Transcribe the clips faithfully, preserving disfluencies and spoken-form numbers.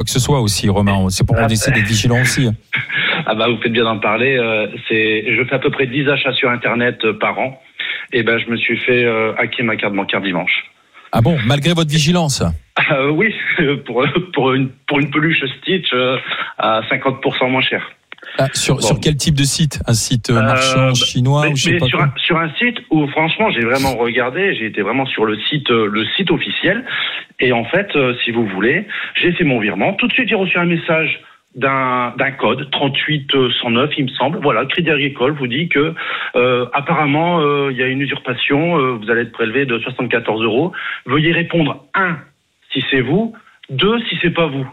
que ce soit aussi, Romain. C'est pour qu'on essaie d'être vigilant aussi. Ah bah, vous faites bien d'en parler. Euh, c'est, je fais à peu près dix achats sur Internet euh, par an. Et ben, je me suis fait euh, hacker ma carte bancaire dimanche. Ah bon, malgré votre vigilance? euh, Oui, pour, pour, une, pour une peluche Stitch euh, à cinquante pour cent moins cher. Ah, sur, bon. Sur quel type de site? Un site marchand euh, chinois mais, ou je sais mais pas sur, un, sur un site où franchement j'ai vraiment regardé, j'ai été vraiment sur le site le site officiel et en fait euh, si vous voulez, j'ai fait mon virement, tout de suite j'ai reçu un message d'un, d'un code trente-huit cent neuf il me semble, voilà, Crédit Agricole vous dit que euh, apparemment il euh, y a une usurpation, euh, vous allez être prélevé de soixante-quatorze euros, veuillez répondre un si c'est vous, deux si c'est pas vous.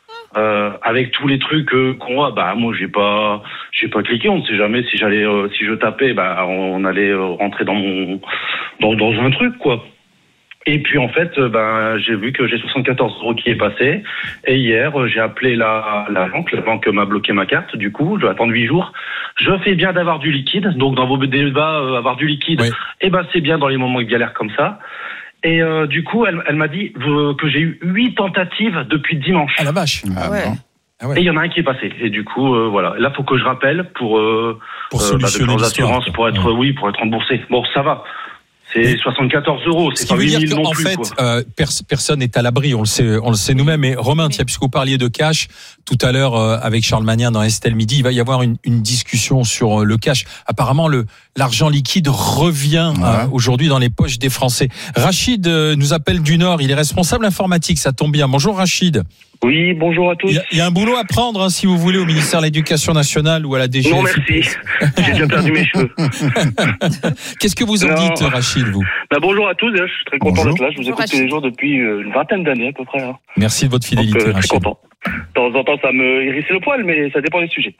Euh, avec tous les trucs euh, qu'on voit, bah moi j'ai pas, j'ai pas cliqué. On ne sait jamais si j'allais, euh, si je tapais, bah on allait euh, rentrer dans mon, dans, dans un truc quoi. Et puis en fait, euh, bah j'ai vu que j'ai soixante-quatorze euros qui est passé. Et hier, euh, j'ai appelé la, la banque. La banque m'a bloqué ma carte. Du coup, je vais attendre huit jours. Je fais bien d'avoir du liquide. Donc dans vos débats, euh, avoir du liquide, oui. Et ben c'est bien dans les moments de galère comme ça. Et euh, du coup, elle, elle m'a dit euh, que j'ai eu huit tentatives depuis dimanche. Ah la vache. Ah ouais. Ah ouais. Et il y en a un qui est passé. Et du coup, euh, voilà. Là, faut que je rappelle pour euh, pour solutionner euh, bah, l'assurance pour être ouais. oui, pour être remboursé. Bon, ça va. C'est soixante-quatorze euros. C'est Ce qui pas veut dire non qu'en plus, fait, quoi. euh, pers- personne n'est à l'abri. On le sait, on le sait nous-mêmes. Mais Romain, tiens, puisque vous parliez de cash tout à l'heure euh, avec Charles Magnin dans Estelle Midi, il va y avoir une, une discussion sur euh, le cash. Apparemment, le l'argent liquide revient ouais. euh, aujourd'hui dans les poches des Français. Rachid euh, nous appelle du Nord. Il est responsable informatique. Ça tombe bien. Bonjour Rachid. Oui, bonjour à tous. Il y a, il y a un boulot à prendre, hein, si vous voulez, au ministère de l'Éducation nationale ou à la D G F. Non, merci. J'ai déjà perdu mes cheveux. Qu'est-ce que vous en non. dites, Rachid, vous? Bah, bonjour à tous. Je suis très content bonjour. d'être là. Je vous écoute tous les jours depuis une vingtaine d'années à peu près. Hein. Merci de votre fidélité, Donc, euh, Rachid. Je suis content. De temps en temps, ça me hérisse le poil, mais ça dépend des sujets.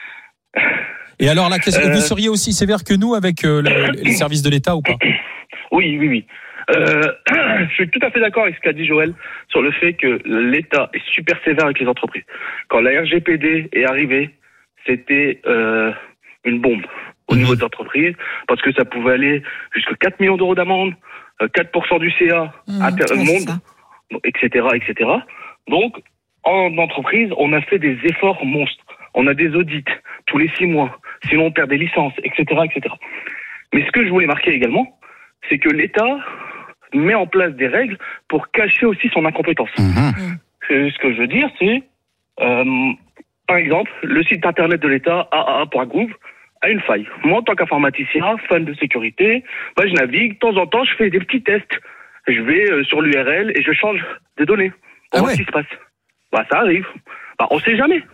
Et alors là, qu'est-ce que euh... vous seriez aussi sévère que nous avec euh, le, les services de l'État ou pas? Oui, oui, oui. Euh, je suis tout à fait d'accord avec ce qu'a dit Joël sur le fait que l'État est super sévère avec les entreprises. Quand la R G P D est arrivée, c'était euh, une bombe au mmh. niveau des entreprises parce que ça pouvait aller jusqu'à quatre millions d'euros d'amende, quatre pour cent du C A mmh, intermonde, et cetera, et cetera. Donc, en entreprise, on a fait des efforts monstres. On a des audits tous les six mois, sinon on perd des licences, et cetera, et cetera. Mais ce que je voulais marquer également, c'est que l'État met en place des règles pour cacher aussi son incompétence. Mmh. Ce que je veux dire, c'est, euh, par exemple, le site internet de l'État, a a a point gouv, a une faille. Moi, en tant qu'informaticien, fan de sécurité, bah, je navigue, de temps en temps, je fais des petits tests. Je vais euh, sur l'U R L et je change des données. On ah voit ouais. ce qui se passe. Bah, ça arrive. Bah, on sait jamais.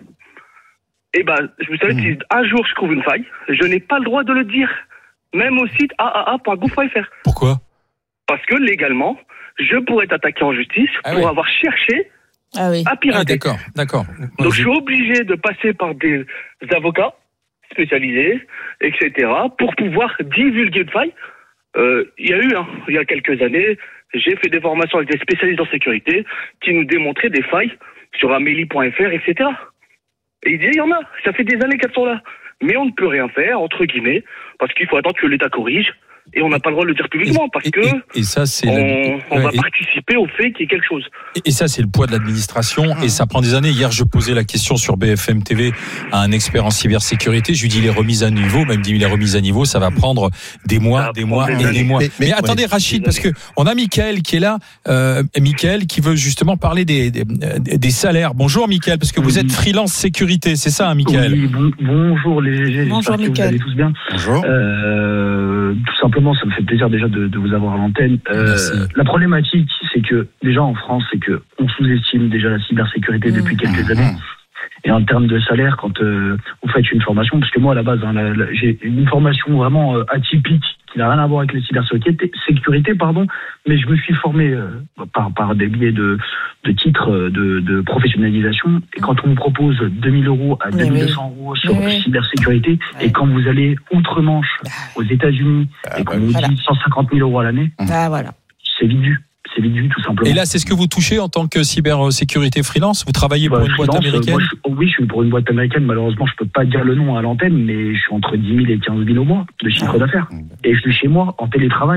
Et bah, vous savez, mmh. si un jour je trouve une faille, je n'ai pas le droit de le dire. Même au site a a a point gouv point f r. Pourquoi? Parce que légalement, je pourrais être attaqué en justice ah pour oui. avoir cherché ah oui. à pirater. Ah, d'accord, d'accord. Donc je suis obligé de passer par des avocats spécialisés, et cetera, pour pouvoir divulguer une faille. Euh, il y a eu, hein, il y a quelques années, j'ai fait des formations avec des spécialistes en sécurité qui nous démontraient des failles sur amélie point f r, et cetera. Et il dit, il y en a, ça fait des années qu'elles sont là. Mais on ne peut rien faire, entre guillemets, parce qu'il faut attendre que l'État corrige. Et on n'a pas le droit de le dire publiquement parce et, que et, et ça, c'est on, la... on ouais, va et... participer au fait qu'il y ait quelque chose. Et, et ça, c'est le poids de l'administration mmh. et ça prend des années. Hier, je posais la question sur B F M T V à un expert en cybersécurité. Je lui dis les remises à niveau, même dit les remises à niveau, ça va prendre des mois, des mois des et des mois. Mais, mais, mais attendez, ouais, Rachid, parce que on a Mickaël qui est là, euh, Mickaël qui veut justement parler des, des, des salaires. Bonjour Mickaël, parce que vous oui. êtes freelance sécurité, c'est ça, hein, Mickaël? Oui, bon, bonjour les G G. Bonjour Mickaël. Vous allez tous bien. Bonjour. Euh, tout simplement, ça me fait plaisir déjà de, de vous avoir à l'antenne. Euh, la problématique, c'est que déjà en France, c'est que on sous-estime déjà la cybersécurité mmh. depuis quelques mmh. années. Et en termes de salaire, quand euh, vous faites une formation, parce que moi à la base, hein, la, la, j'ai une formation vraiment euh, atypique qui n'a rien à voir avec les cybersécurité, sécurité, pardon, mais je me suis formé euh, par par des biais de de titres de, de professionnalisation. Et quand on me propose deux mille euros à deux mille deux cents euros sur oui. cybersécurité, oui. et quand vous allez outre-Manche aux États-Unis ah, et qu'on vous voilà. dit cent cinquante mille euros à l'année, ah, voilà. c'est vite vu. C'est vite vu, tout simplement. Et là, c'est ce que vous touchez en tant que cybersécurité freelance? Vous travaillez pour bah, une freelance, boîte américaine? moi, je, Oui, je suis pour une boîte américaine. Malheureusement, je peux pas dire le nom à l'antenne, mais je suis entre dix mille et quinze mille au mois de chiffre ah. d'affaires. Et je suis chez moi, en télétravail.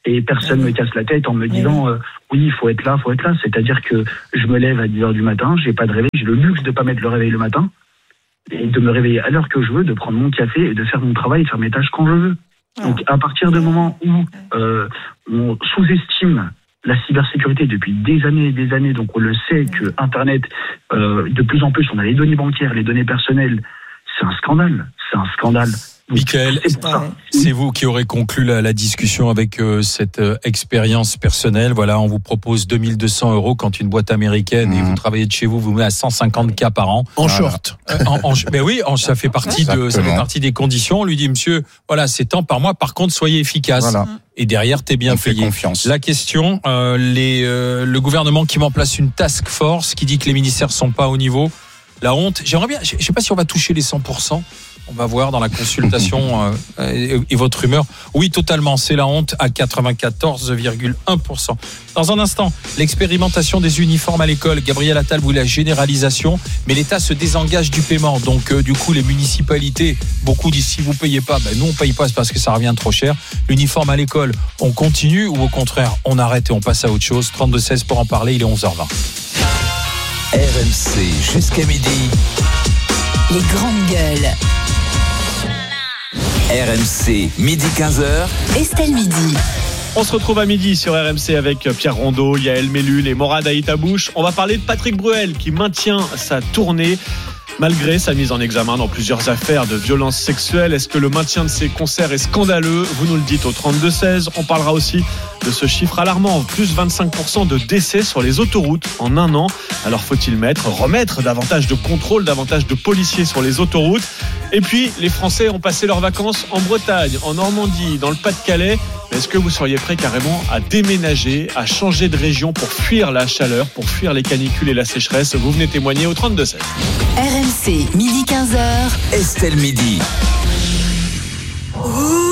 et personne ne me casse la tête en me disant euh, oui, il faut être là, il faut être là. C'est-à-dire que je me lève à dix heures du matin, j'ai pas de réveil, j'ai le luxe de pas mettre le réveil le matin et de me réveiller à l'heure que je veux, de prendre mon café et de faire mon travail, de faire mes tâches quand je veux. Donc à partir du moment où euh, on sous-estime la cybersécurité depuis des années et des années, donc on le sait que Internet, euh, de plus en plus, on a les données bancaires, les données personnelles, c'est un scandale, c'est un scandale. Mickaël, c'est vous qui aurez conclu la, la discussion avec euh, cette euh, expérience personnelle. Voilà, on vous propose deux mille deux cents euros quand une boîte américaine mmh. et vous travaillez de chez vous, vous mettez à cent cinquante K par an. En voilà. short. Euh, en, en, mais oui, en, ça fait partie de, ça fait partie des conditions. On lui dit, monsieur, voilà, c'est tant par mois. Par contre, soyez efficace. Voilà. Et derrière, t'es bien on payé. Confiance. La question, euh, les, euh, le gouvernement qui met en place une task force qui dit que les ministères sont pas au niveau. La honte. J'aimerais bien. Je sais pas si on va toucher les cent pour cent. On va voir dans la consultation euh, et, et votre humeur. Oui, totalement, c'est la honte à quatre-vingt-quatorze virgule un pour cent. Dans un instant, l'expérimentation des uniformes à l'école. Gabriel Attal voulait la généralisation, mais l'État se désengage du paiement. Donc, euh, du coup, les municipalités, beaucoup disent si vous payez pas, ben nous on paye pas, c'est parce que ça revient trop cher. L'uniforme à l'école, on continue ou au contraire, on arrête et on passe à autre chose. trente-deux seize pour en parler, il est onze heures vingt. R M C jusqu'à midi. Les grandes gueules. R M C, midi quinze heures. Estelle Midi. On se retrouve à midi sur R M C avec Pierre Rondeau, Yael Mellul et Morad Aïtabouche. On va parler de Patrick Bruel qui maintient sa tournée malgré sa mise en examen dans plusieurs affaires de violences sexuelles. Est-ce que le maintien de ses concerts est scandaleux ? Vous nous le dites au trente-deux seize. On parlera aussi de ce chiffre alarmant, plus vingt-cinq pour cent de décès sur les autoroutes en un an. Alors faut-il mettre, remettre davantage de contrôle, davantage de policiers sur les autoroutes ? Et puis, les Français ont passé leurs vacances en Bretagne, en Normandie, dans le Pas-de-Calais. Est-ce que vous seriez prêt carrément à déménager, à changer de région pour fuir la chaleur, pour fuir les canicules et la sécheresse ? Vous venez témoigner au trente-deux seize. R M C, midi quinze heures. Estelle Midi. Ouh,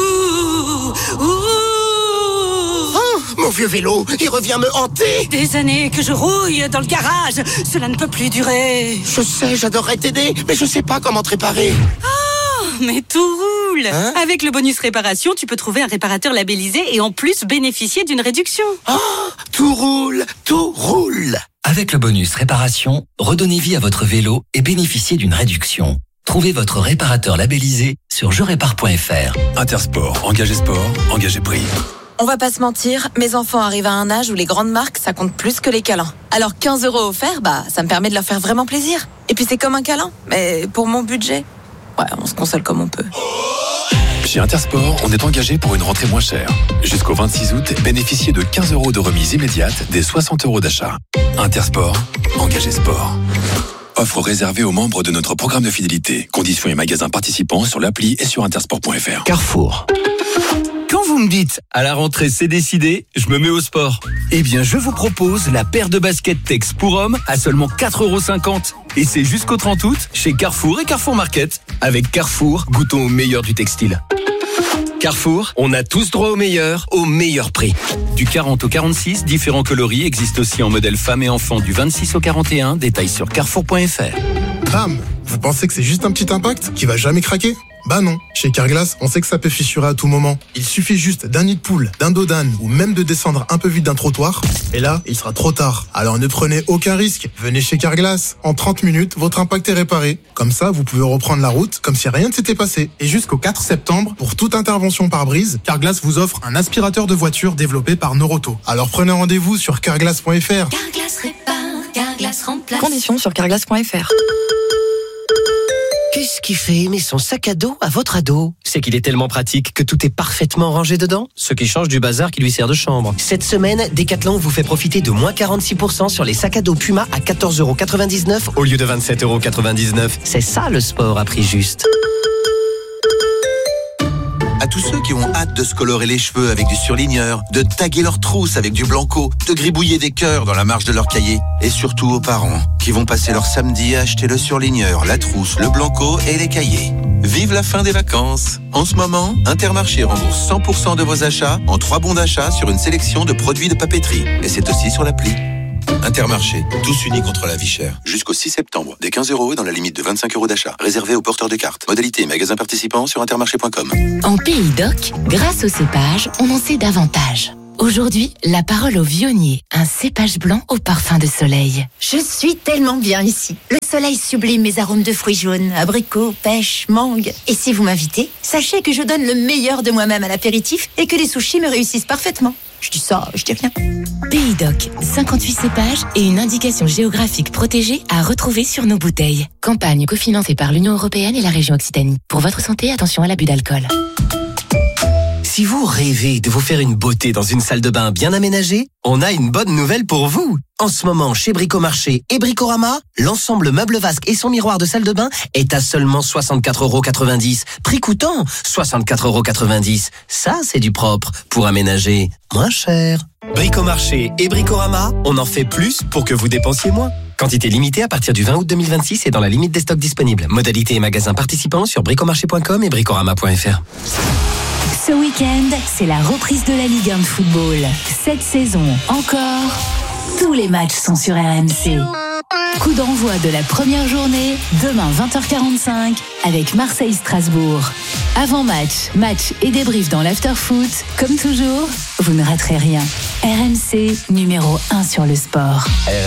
ouh. Mon vieux vélo, il revient me hanter. Des années que je rouille dans le garage. Cela ne peut plus durer. Je sais, j'adorerais t'aider, mais je sais pas comment te réparer. Oh, mais tout roule. Hein ? Avec le bonus réparation, tu peux trouver un réparateur labellisé et en plus bénéficier d'une réduction. Oh, tout roule, tout roule. Avec le bonus réparation, redonnez vie à votre vélo et bénéficiez d'une réduction. Trouvez votre réparateur labellisé sur je répare point f r. Intersport, engagé sport, engagé prix. On va pas se mentir, mes enfants arrivent à un âge où les grandes marques, ça compte plus que les câlins. Alors quinze euros offerts, bah, ça me permet de leur faire vraiment plaisir. Et puis c'est comme un câlin, mais pour mon budget, ouais, on se console comme on peut. Chez Intersport, on est engagé pour une rentrée moins chère. Jusqu'au vingt-six août, bénéficiez de quinze euros de remise immédiate des soixante euros d'achat. Intersport, engagé sport. Offre réservée aux membres de notre programme de fidélité. Conditions et magasins participants sur l'appli et sur intersport point f r. Carrefour. Quand vous me dites « à la rentrée c'est décidé », je me mets au sport. Eh bien je vous propose la paire de baskets Tex pour hommes à seulement quatre euros cinquante. Et c'est jusqu'au trente août chez Carrefour et Carrefour Market. Avec Carrefour, goûtons au meilleur du textile. Carrefour, on a tous droit au meilleur, au meilleur prix. Du quarante au quarante-six, différents coloris existent aussi en modèle femmes et enfants du vingt-six au quarante et un. Détails sur carrefour point f r. Bam! Vous pensez que c'est juste un petit impact qui va jamais craquer? Bah non, chez Carglass, on sait que ça peut fissurer à tout moment. Il suffit juste d'un nid de poule, d'un dos d'âne ou même de descendre un peu vite d'un trottoir. Et là, il sera trop tard. Alors ne prenez aucun risque. Venez chez Carglass. En trente minutes, votre impact est réparé. Comme ça, vous pouvez reprendre la route comme si rien ne s'était passé. Et jusqu'au quatre septembre, pour toute intervention par brise, Carglass vous offre un aspirateur de voiture développé par Noroto. Alors prenez rendez-vous sur carglass point f r. Carglass répare, Carglass remplace. Conditions sur carglass point f r. Qu'est-ce qui fait aimer son sac à dos à votre ado? C'est qu'il est tellement pratique que tout est parfaitement rangé dedans, ce qui change du bazar qui lui sert de chambre. Cette semaine, Decathlon vous fait profiter de moins quarante-six pour cent sur les sacs à dos Puma à quatorze euros quatre-vingt-dix-neuf au lieu de vingt-sept euros quatre-vingt-dix-neuf. C'est ça le sport à prix juste. À tous ceux qui ont hâte de se colorer les cheveux avec du surligneur, de taguer leurs trousses avec du blanco, de gribouiller des cœurs dans la marge de leur cahier. Et surtout aux parents qui vont passer leur samedi à acheter le surligneur, la trousse, le blanco et les cahiers. Vive la fin des vacances! En ce moment, Intermarché rembourse cent pour cent de vos achats en trois bons d'achat sur une sélection de produits de papeterie. Et c'est aussi sur l'appli. Intermarché, tous unis contre la vie chère. Jusqu'au six septembre, des quinze euros dans la limite de vingt-cinq euros d'achat. Réservé aux porteurs de cartes. Modalité et magasins participants sur intermarché point com. En Pays d'Oc, grâce au cépage, on en sait davantage. Aujourd'hui, la parole au vionnier, un cépage blanc au parfum de soleil. Je suis tellement bien ici. Le soleil sublime mes arômes de fruits jaunes, abricots, pêche, mangue. Et si vous m'invitez, sachez que je donne le meilleur de moi-même à l'apéritif et que les sushis me réussissent parfaitement. Je dis ça, je dis rien. Pays Doc, cinquante-huit cépages et une indication géographique protégée à retrouver sur nos bouteilles. Campagne cofinancée par l'Union européenne et la région Occitanie. Pour votre santé, attention à l'abus d'alcool. Si vous rêvez de vous faire une beauté dans une salle de bain bien aménagée, on a une bonne nouvelle pour vous. En ce moment, chez Bricomarché et Bricorama, l'ensemble meuble vasque et son miroir de salle de bain est à seulement soixante-quatre euros quatre-vingt-dix. Prix coûtant soixante-quatre euros quatre-vingt-dix. Ça, c'est du propre pour aménager moins cher. Bricomarché et Bricorama, on en fait plus pour que vous dépensiez moins. Quantité limitée à partir du vingt août deux mille vingt-six et dans la limite des stocks disponibles. Modalité et magasins participants sur bricomarché point com et bricorama point f r. Ce week-end, c'est la reprise de la Ligue un de football. Cette saison encore, tous les matchs sont sur R M C. Coup d'envoi de la première journée, demain vingt heures quarante-cinq, avec Marseille-Strasbourg. Avant-match, match et débrief dans l'after-foot. Comme toujours, vous ne raterez rien. R M C, numéro un sur le sport.